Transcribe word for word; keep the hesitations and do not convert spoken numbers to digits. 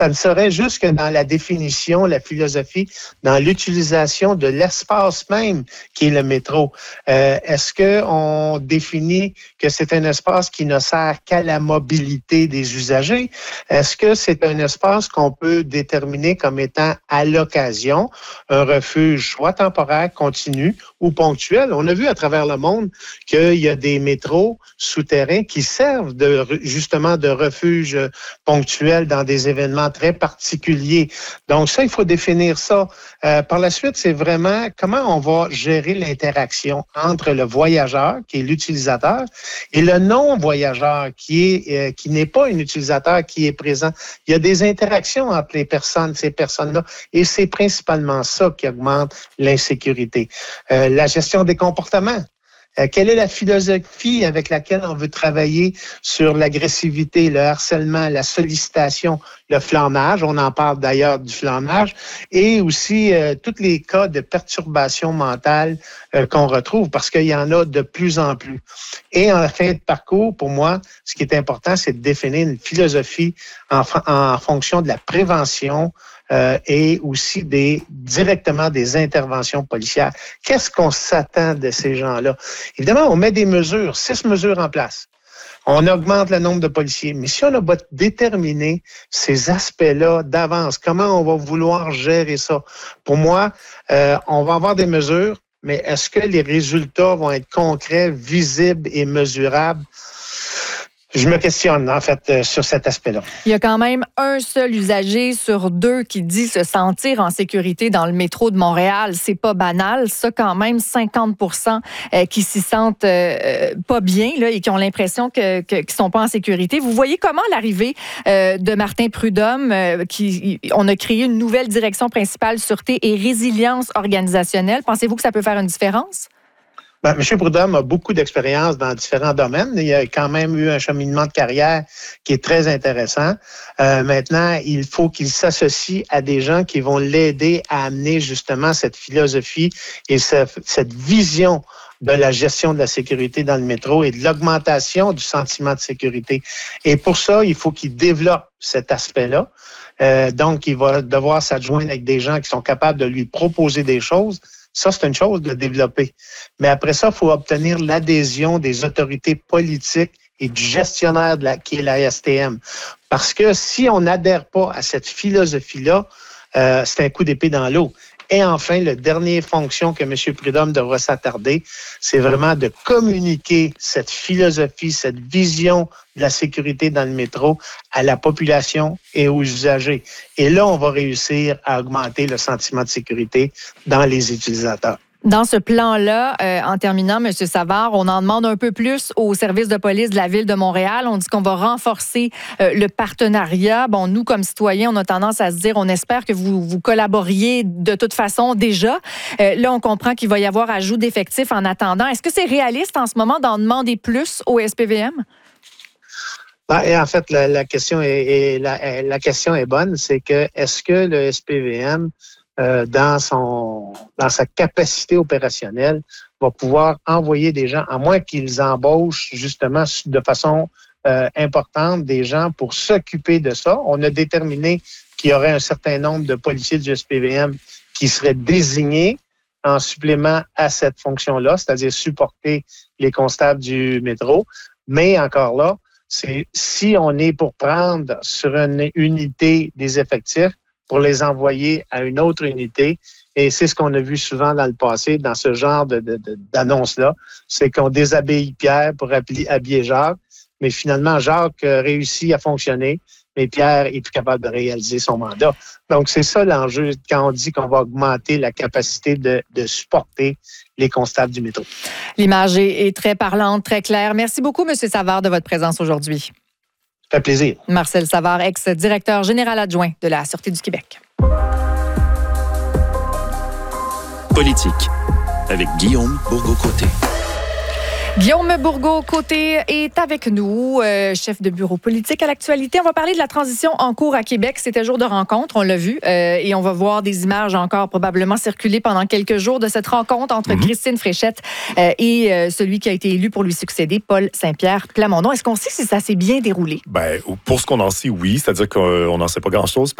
Ça ne serait juste que dans la définition, la philosophie, dans l'utilisation de l'espace même qui est le métro. Euh, est-ce qu'on définit que c'est un espace qui ne sert qu'à la mobilité des usagers? Est-ce que c'est un espace qu'on peut déterminer comme étant à l'occasion un refuge soit temporaire, continu ou ponctuel? On a vu à travers le monde qu'il y a des métros souterrains qui servent de, justement de refuge ponctuel dans des événements très particuliers. Donc ça, il faut définir ça. Euh, par la suite, c'est vraiment comment on va gérer l'interaction entre le voyageur, qui est l'utilisateur, et le non-voyageur, qui est euh, qui n'est pas un utilisateur, qui est présent. Il y a des interactions entre les personnes, ces personnes-là, et c'est principalement ça qui augmente l'insécurité. Euh, la gestion des comportements. Euh, quelle est la philosophie avec laquelle on veut travailler sur l'agressivité, le harcèlement, la sollicitation, le flânage? On en parle d'ailleurs du flânage. Et aussi euh, tous les cas de perturbation mentale euh, qu'on retrouve parce qu'il y en a de plus en plus. Et en fin de parcours, pour moi, ce qui est important, c'est de définir une philosophie en, en fonction de la prévention, Euh, et aussi des directement des interventions policières. Qu'est-ce qu'on s'attend de ces gens-là? Évidemment, on met des mesures, six mesures en place. On augmente le nombre de policiers. Mais si on a déterminé ces aspects-là d'avance, comment on va vouloir gérer ça? Pour moi, euh, on va avoir des mesures, mais est-ce que les résultats vont être concrets, visibles et mesurables? Je me questionne, en fait, euh, sur cet aspect-là. Il y a quand même un seul usager sur deux qui dit se sentir en sécurité dans le métro de Montréal. C'est pas banal. Ça, quand même, cinquante pour cent euh, qui s'y sentent euh, pas bien là, et qui ont l'impression que, que, qu'ils sont pas en sécurité. Vous voyez comment l'arrivée euh, de Martin Prudhomme, euh, qui, on a créé une nouvelle direction principale sûreté et résilience organisationnelle. Pensez-vous que ça peut faire une différence? Ben, M. Prudhomme a beaucoup d'expérience dans différents domaines. Il a quand même eu un cheminement de carrière qui est très intéressant. Euh, maintenant, il faut qu'il s'associe à des gens qui vont l'aider à amener justement cette philosophie et ce, cette vision de la gestion de la sécurité dans le métro et de l'augmentation du sentiment de sécurité. Et pour ça, il faut qu'il développe cet aspect-là. Euh, donc, il va devoir s'adjoindre avec des gens qui sont capables de lui proposer des choses. Ça, c'est une chose de développer. Mais après ça, il faut obtenir l'adhésion des autorités politiques et du gestionnaire de la, qui est la S T M. Parce que si on n'adhère pas à cette philosophie-là, euh, c'est un coup d'épée dans l'eau. Et enfin, la dernière fonction que M. Prudhomme devra s'attarder, c'est vraiment de communiquer cette philosophie, cette vision de la sécurité dans le métro à la population et aux usagers. Et là, on va réussir à augmenter le sentiment de sécurité dans les utilisateurs. Dans ce plan-là, euh, en terminant, M. Savard, on en demande un peu plus aux services de police de la Ville de Montréal. On dit qu'on va renforcer euh, le partenariat. Bon, nous, comme citoyens, on a tendance à se dire, on espère que vous, vous collaboriez de toute façon déjà. Euh, là, on comprend qu'il va y avoir ajout d'effectifs en attendant. Est-ce que c'est réaliste en ce moment d'en demander plus au S P V M? Ben, et en fait, la, la, question est, est, la, la question est bonne. C'est que est-ce que le S P V M Euh, dans son dans sa capacité opérationnelle, va pouvoir envoyer des gens, à moins qu'ils embauchent justement de façon euh, importante des gens pour s'occuper de ça. On a déterminé qu'il y aurait un certain nombre de policiers du S P V M qui seraient désignés en supplément à cette fonction-là, c'est-à-dire supporter les constables du métro. Mais encore là, c'est si on est pour prendre sur une unité des effectifs, pour les envoyer à une autre unité. Et c'est ce qu'on a vu souvent dans le passé, dans ce genre de, de, de, d'annonce-là. C'est qu'on déshabille Pierre pour habiller Jacques, mais finalement, Jacques réussit à fonctionner, mais Pierre est plus capable de réaliser son mandat. Donc, c'est ça l'enjeu quand on dit qu'on va augmenter la capacité de, de supporter les constables du métro. L'image est, est très parlante, très claire. Merci beaucoup, M. Savard, de votre présence aujourd'hui. Ça fait plaisir. Marcel Savard, ex-directeur général adjoint de la Sûreté du Québec. Politique, avec Guillaume Bourgault-Côté. Guillaume Bourgault-Côté est avec nous, euh, chef de bureau politique à l'actualité. On va parler de la transition en cours à Québec. C'était jour de rencontre, on l'a vu, euh, et on va voir des images encore probablement circuler pendant quelques jours de cette rencontre entre mm-hmm. Christine Fréchette euh, et euh, celui qui a été élu pour lui succéder, Paul Saint-Pierre Plamondon. Est-ce qu'on sait si ça s'est bien déroulé? Ben, pour ce qu'on en sait, oui. C'est-à-dire qu'on n'en sait pas grand-chose